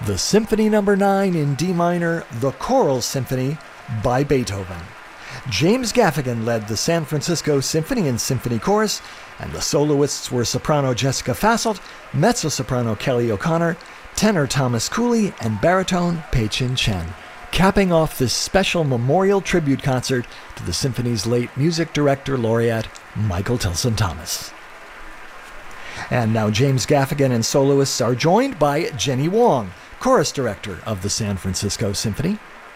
The Symphony No. 9 in D minor, the Choral Symphony by Beethoven. James Gaffigan led the San Francisco Symphony and Symphony Chorus, and the soloists were soprano Jessica Fasselt, mezzo-soprano Kelly O'Connor, tenor Thomas Cooley, and baritone Pei-Chin Chen, capping off this special memorial tribute concert to the symphony's late music director laureate, Michael Tilson Thomas. And now James Gaffigan and soloists are joined by Jenny Wong, chorus director of the San Francisco Symphony.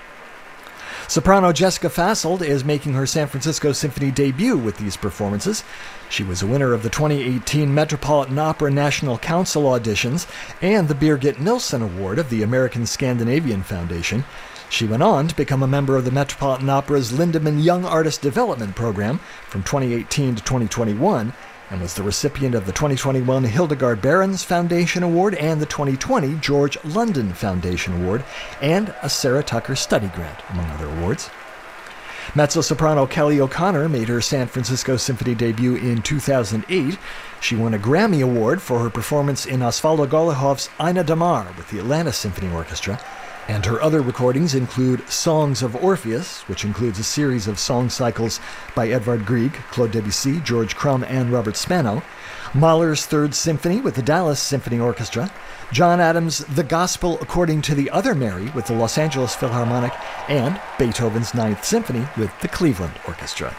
Soprano Jessica Fasselt is making her San Francisco Symphony debut with these performances. She was a winner of the 2018 Metropolitan Opera National Council auditions and the Birgit Nilsson Award of the American Scandinavian Foundation. She went on to become a member of the Metropolitan Opera's Lindemann Young Artist Development Program from 2018 to 2021, and was the recipient of the 2021 Hildegard Behrens Foundation Award and the 2020 George London Foundation Award, and a Sarah Tucker Study Grant, among other awards. Mezzo-soprano Kelly O'Connor made her San Francisco Symphony debut in 2008. She won a Grammy Award for her performance in Osvaldo Golijov's Ina Damar with the Atlanta Symphony Orchestra. And her other recordings include Songs of Orpheus, which includes a series of song cycles by Edvard Grieg, Claude Debussy, George Crumb, and Robert Spano, Mahler's Third Symphony with the Dallas Symphony Orchestra, John Adams' The Gospel According to the Other Mary with the Los Angeles Philharmonic, and Beethoven's Ninth Symphony with the Cleveland Orchestra.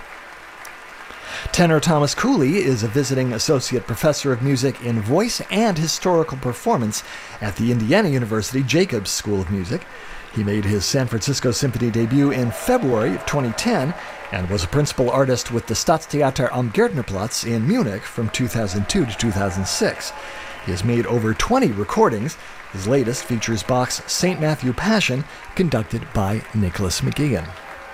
Tenor Thomas Cooley is a visiting associate professor of music in voice and historical performance at the Indiana University Jacobs School of Music. He made his San Francisco Symphony debut in February of 2010 and was a principal artist with the Staatstheater am Gärtnerplatz in Munich from 2002 to 2006. He has made over 20 recordings. His latest features Bach's St. Matthew Passion, conducted by Nicholas McGeehan.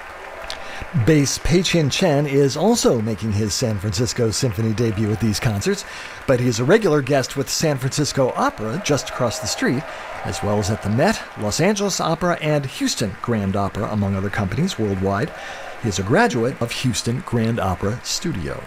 Bass Pei-Chin Chen is also making his San Francisco Symphony debut at these concerts, but he is a regular guest with San Francisco Opera just across the street, as well as at the Met, Los Angeles Opera, and Houston Grand Opera, among other companies worldwide. He is a graduate of Houston Grand Opera Studio.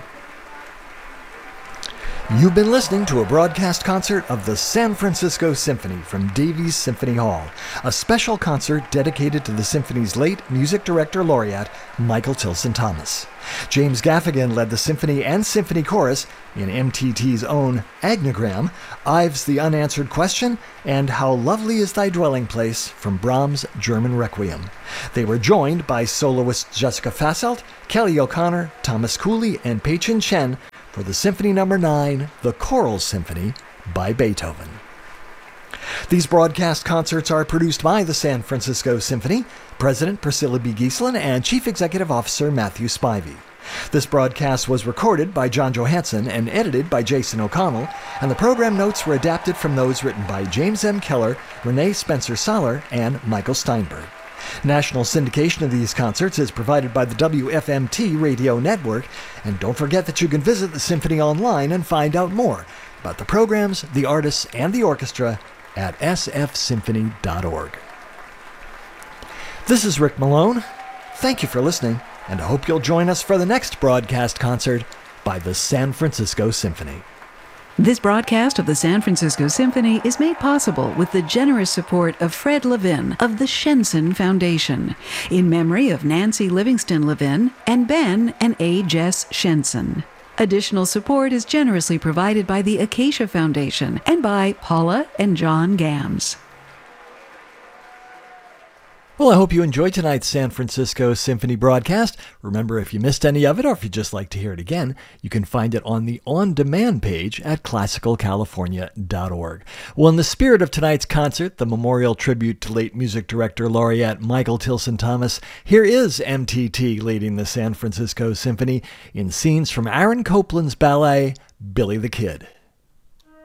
You've been listening to a broadcast concert of the San Francisco Symphony from Davies Symphony Hall, a special concert dedicated to the symphony's late music director laureate, Michael Tilson Thomas. James Gaffigan led the symphony and symphony chorus in MTT's own Agnogram, Ives the Unanswered Question, and How Lovely is Thy Dwelling Place from Brahms' German Requiem. They were joined by soloists Jessica Fasselt, Kelly O'Connor, Thomas Cooley, and Pei-Chin Chen for the Symphony No. 9, the Choral Symphony by Beethoven. These broadcast concerts are produced by the San Francisco Symphony, President Priscilla B. Giesslin, and Chief Executive Officer Matthew Spivey. This broadcast was recorded by John Johansson and edited by Jason O'Connell, and the program notes were adapted from those written by James M. Keller, Renee Spencer-Saller, and Michael Steinberg. National syndication of these concerts is provided by the WFMT radio network, and don't forget that you can visit the Symphony online and find out more about the programs, the artists, and the orchestra at sfsymphony.org. This is Rick Malone. Thank you for listening, and I hope you'll join us for the next broadcast concert by the San Francisco Symphony. This broadcast of the San Francisco Symphony is made possible with the generous support of Fred Levin of the Shenson Foundation, in memory of Nancy Livingston Levin and Ben and A. Jess Shenson. Additional support is generously provided by the Acacia Foundation and by Paula and John Gams. Well, I hope you enjoyed tonight's San Francisco Symphony broadcast. Remember, if you missed any of it or if you'd just like to hear it again, you can find it on the on-demand page at classicalcalifornia.org. Well, in the spirit of tonight's concert, the memorial tribute to late music director laureate Michael Tilson Thomas, here is MTT leading the San Francisco Symphony in scenes from Aaron Copland's ballet, Billy the Kid.